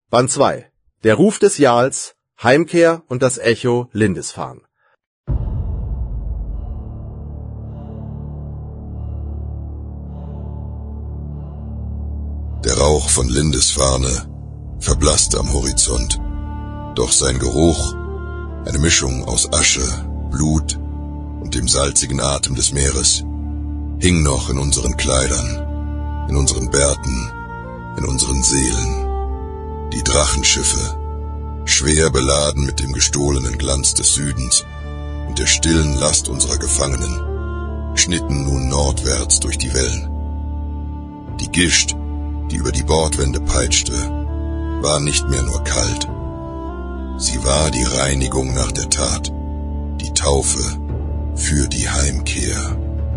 Band 2. Der Ruf des Jarls, Heimkehr und das Echo Lindisfarne. Der Rauch von Lindisfarne verblasste am Horizont, doch sein Geruch, eine Mischung aus Asche, Blut und dem salzigen Atem des Meeres, hing noch in unseren Kleidern, in unseren Bärten, in unseren Seelen. Die Drachenschiffe, schwer beladen mit dem gestohlenen Glanz des Südens und der stillen Last unserer Gefangenen, schnitten nun nordwärts durch die Wellen. Die Gischt, die über die Bordwände peitschte, war nicht mehr nur kalt. Sie war die Reinigung nach der Tat, die Taufe für die Heimkehr.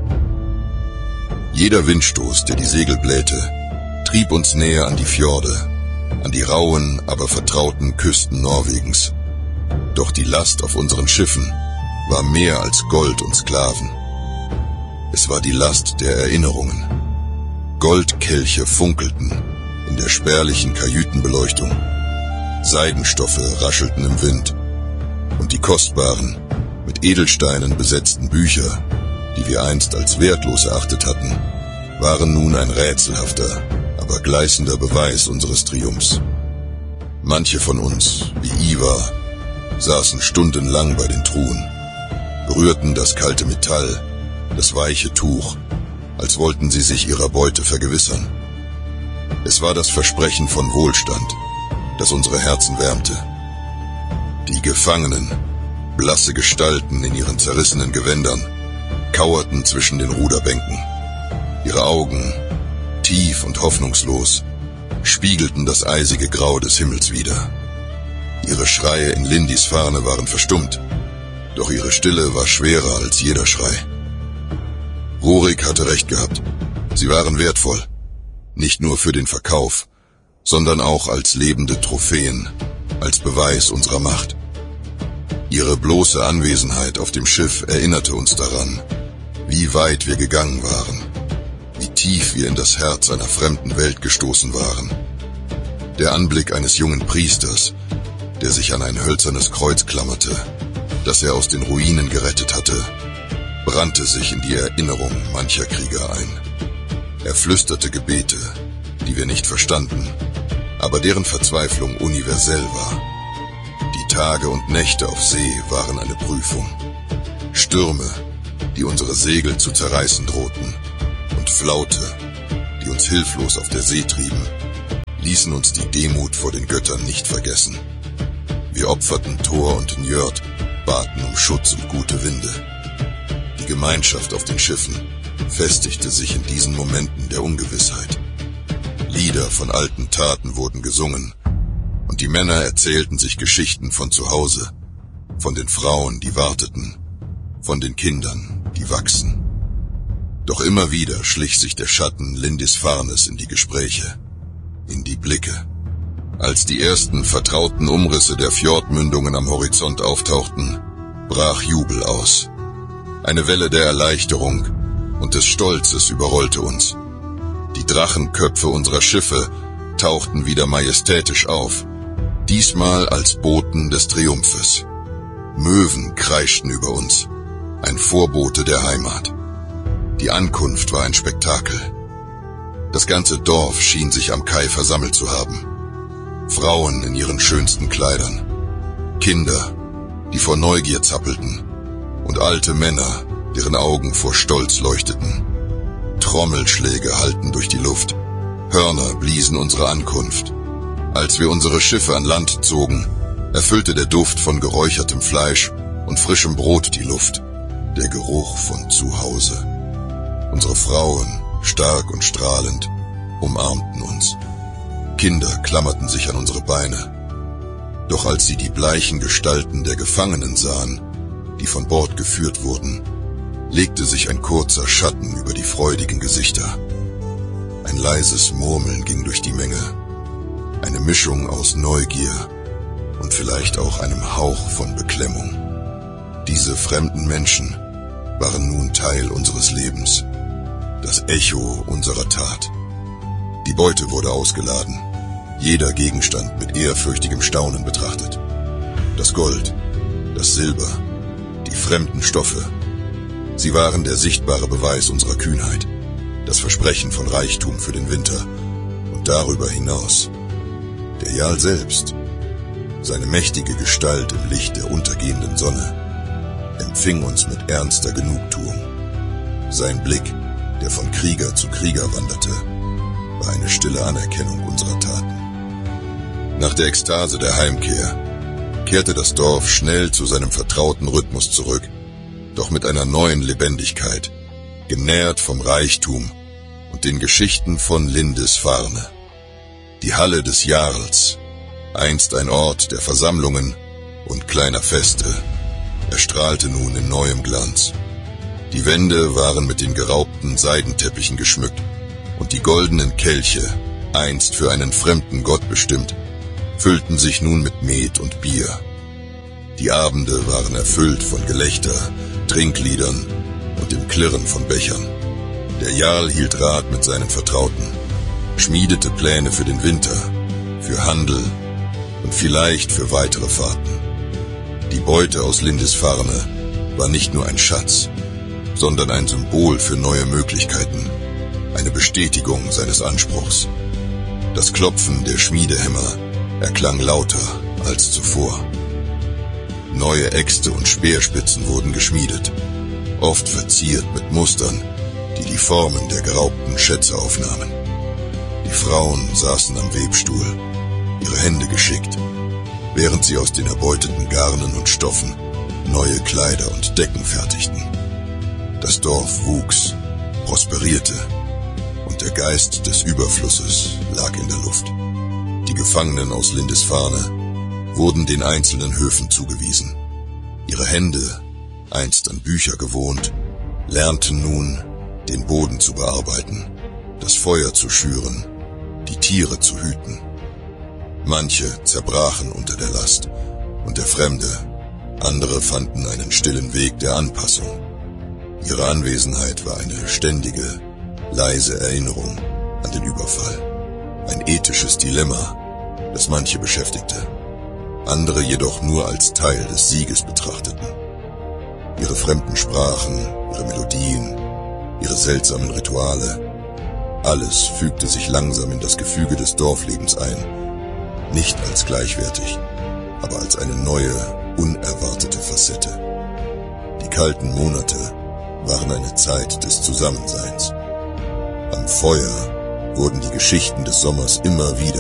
Jeder Windstoß, der die Segel blähte, trieb uns näher an die Fjorde, an die rauen, aber vertrauten Küsten Norwegens. Doch die Last auf unseren Schiffen war mehr als Gold und Sklaven. Es war die Last der Erinnerungen. Goldkelche funkelten in der spärlichen Kajütenbeleuchtung. Seidenstoffe raschelten im Wind. Und die kostbaren, mit Edelsteinen besetzten Bücher, die wir einst als wertlos erachtet hatten, waren nun ein rätselhafter, aber gleißender Beweis unseres Triumphs. Manche von uns, wie Ivar, saßen stundenlang bei den Truhen, berührten das kalte Metall, das weiche Tuch, als wollten sie sich ihrer Beute vergewissern. Es war das Versprechen von Wohlstand, das unsere Herzen wärmte. Die Gefangenen, blasse Gestalten in ihren zerrissenen Gewändern, kauerten zwischen den Ruderbänken. Ihre Augen, tief und hoffnungslos, spiegelten das eisige Grau des Himmels wider. Ihre Schreie in Lindisfarne waren verstummt, doch ihre Stille war schwerer als jeder Schrei. Rurik hatte recht gehabt. Sie waren wertvoll, nicht nur für den Verkauf, sondern auch als lebende Trophäen, als Beweis unserer Macht. Ihre bloße Anwesenheit auf dem Schiff erinnerte uns daran, wie weit wir gegangen waren, wie tief wir in das Herz einer fremden Welt gestoßen waren. Der Anblick eines jungen Priesters, der sich an ein hölzernes Kreuz klammerte, das er aus den Ruinen gerettet hatte, brannte sich in die Erinnerung mancher Krieger ein. Er flüsterte Gebete, die wir nicht verstanden, aber deren Verzweiflung universell war. Die Tage und Nächte auf See waren eine Prüfung. Stürme, die unsere Segel zu zerreißen drohten, und Flaute, die uns hilflos auf der See trieben, ließen uns die Demut vor den Göttern nicht vergessen. Wir opferten Thor und Njörd, baten um Schutz und gute Winde. Die Gemeinschaft auf den Schiffen festigte sich in diesen Momenten der Ungewissheit. Lieder von alten Taten wurden gesungen, und die Männer erzählten sich Geschichten von zu Hause, von den Frauen, die warteten, von den Kindern, die wachsen. Doch immer wieder schlich sich der Schatten Lindisfarnes in die Gespräche, in die Blicke. Als die ersten vertrauten Umrisse der Fjordmündungen am Horizont auftauchten, brach Jubel aus. Eine Welle der Erleichterung und des Stolzes überrollte uns. Die Drachenköpfe unserer Schiffe tauchten wieder majestätisch auf, diesmal als Boten des Triumphes. Möwen kreischten über uns, ein Vorbote der Heimat. Die Ankunft war ein Spektakel. Das ganze Dorf schien sich am Kai versammelt zu haben. Frauen in ihren schönsten Kleidern, Kinder, die vor Neugier zappelten, und alte Männer, deren Augen vor Stolz leuchteten. Trommelschläge hallten durch die Luft, Hörner bliesen unsere Ankunft. Als wir unsere Schiffe an Land zogen, erfüllte der Duft von geräuchertem Fleisch und frischem Brot die Luft, der Geruch von Zuhause. Unsere Frauen, stark und strahlend, umarmten uns. Kinder klammerten sich an unsere Beine. Doch als sie die bleichen Gestalten der Gefangenen sahen, die von Bord geführt wurden, legte sich ein kurzer Schatten über die freudigen Gesichter. Ein leises Murmeln ging durch die Menge, eine Mischung aus Neugier und vielleicht auch einem Hauch von Beklemmung. Diese fremden Menschen waren nun Teil unseres Lebens, das Echo unserer Tat. Die Beute wurde ausgeladen. jeder Gegenstand mit ehrfürchtigem Staunen betrachtet. Das Gold, das Silber, die fremden Stoffe, sie waren der sichtbare Beweis unserer Kühnheit, das Versprechen von Reichtum für den Winter und darüber hinaus. Der Jarl selbst, seine mächtige Gestalt im Licht der untergehenden Sonne, empfing uns mit ernster Genugtuung. Sein Blick, der von Krieger zu Krieger wanderte, war eine stille Anerkennung unserer Taten. Nach der Ekstase der Heimkehr kehrte das Dorf schnell zu seinem vertrauten Rhythmus zurück, doch mit einer neuen Lebendigkeit, genährt vom Reichtum und den Geschichten von Lindisfarne. Die Halle des Jarls, einst ein Ort der Versammlungen und kleiner Feste, erstrahlte nun in neuem Glanz. Die Wände waren mit den geraubten Seidenteppichen geschmückt und die goldenen Kelche, einst für einen fremden Gott bestimmt, füllten sich nun mit Met und Bier. Die Abende waren erfüllt von Gelächter, Trinkliedern und dem Klirren von Bechern. Der Jarl hielt Rat mit seinen Vertrauten, schmiedete Pläne für den Winter, für Handel und vielleicht für weitere Fahrten. Die Beute aus Lindisfarne war nicht nur ein Schatz, sondern ein Symbol für neue Möglichkeiten, eine Bestätigung seines Anspruchs. Das Klopfen der Schmiedehämmer erklang lauter als zuvor. Neue Äxte und Speerspitzen wurden geschmiedet, oft verziert mit Mustern, die die Formen der geraubten Schätze aufnahmen. Die Frauen saßen am Webstuhl, ihre Hände geschickt, während sie aus den erbeuteten Garnen und Stoffen neue Kleider und Decken fertigten. Das Dorf wuchs, prosperierte und der Geist des Überflusses lag in der Luft. Die Gefangenen aus Lindisfarne wurden den einzelnen Höfen zugewiesen. Ihre Hände, einst an Bücher gewohnt, lernten nun, den Boden zu bearbeiten, das Feuer zu schüren, die Tiere zu hüten. Manche zerbrachen unter der Last und der Fremde, andere fanden einen stillen Weg der Anpassung. Ihre Anwesenheit war eine ständige, leise Erinnerung an den Überfall. Ein ethisches Dilemma, das manche beschäftigte, andere jedoch nur als Teil des Sieges betrachteten. Ihre fremden Sprachen, ihre Melodien, ihre seltsamen Rituale, alles fügte sich langsam in das Gefüge des Dorflebens ein, nicht als gleichwertig, aber als eine neue, unerwartete Facette. Die kalten Monate waren eine Zeit des Zusammenseins. Am Feuer wurden die Geschichten des Sommers immer wieder